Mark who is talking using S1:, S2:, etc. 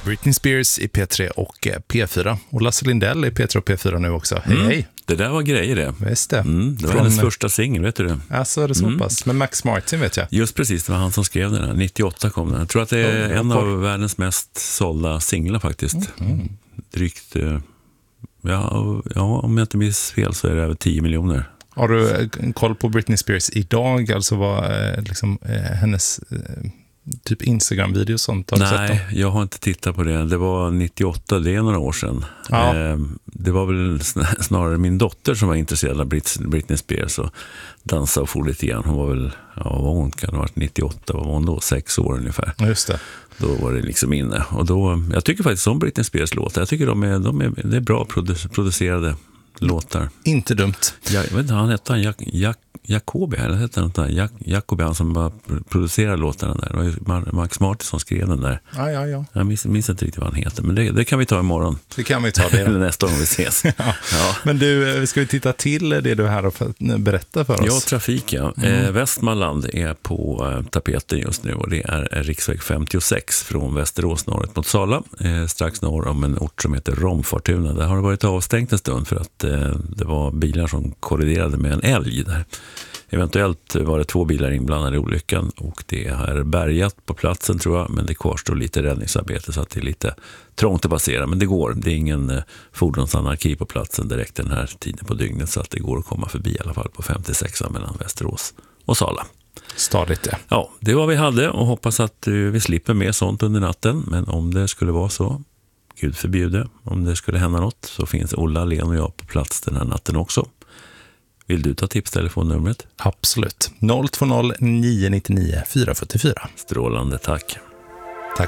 S1: Britney Spears i P3 och P4. Och Lasse Lindell i P3 och P4 nu också. Hej.
S2: Det där var grejer det.
S1: Visst det.
S2: Det var hennes första singel, vet du det?
S1: Alltså är det så pass. Men Max Martin vet jag.
S2: Just precis, det var han som skrev den här. 98 kom den. Jag tror att det är en av världens mest sålda singlar faktiskt. Drygt, om jag inte minns fel så är det över 10 miljoner.
S1: Har du koll på Britney Spears idag? Alltså vad liksom, hennes typ Instagram-video och sånt? Har du sett dem?
S2: Jag har inte tittat på det. Det var 98, det är några år sedan.
S1: Ja.
S2: Det var väl snarare min dotter som var intresserad av Britney Spears och dansade och for lite grann. Hon var väl, hon kan ha varit 98, var hon då 6 år ungefär.
S1: Just det.
S2: Då var det liksom inne. Och då, jag tycker faktiskt om Britney Spears låtar. Jag tycker det är bra producerade låtar.
S1: Inte dumt.
S2: Jag vet inte, han hette Jacobi, eller hette han inte? Jacobi, han som bara producerade låtarna där. Det var Max Martin som skrev den där.
S1: Ja.
S2: Jag minns inte riktigt vad han heter, men det kan vi ta imorgon.
S1: Det kan vi ta det.
S2: Eller nästa gång vi ses. Ja.
S1: Men du, ska vi titta till det du här har berättat för oss?
S2: Ja, trafik, ja. Västmanland är på tapeten just nu och det är riksväg 56 från Västerås norrut mot Sala. Strax norr om en ort som heter Romfortuna. Där har det varit avstängt en stund för att det var bilar som kolliderade med en älg där. Eventuellt var det 2 bilar inblandade i olyckan och det är bärgat på platsen tror jag, men det kvarstår lite räddningsarbete så att det är lite trångt att passera, men det går. Det är ingen fordonsanarki på platsen direkt den här tiden på dygnet så att det går att komma förbi i alla fall på 56 mellan Västerås och Sala.
S1: Stadigt det.
S2: Ja, det var vi hade och hoppas att vi slipper mer sånt under natten, men om det skulle vara så, Gud förbjude, om det skulle hända något så finns Ola, Len och jag på plats den här natten också. Vill du ta tipstelefonnumret?
S1: Absolut. 020 999 444.
S2: Strålande, tack.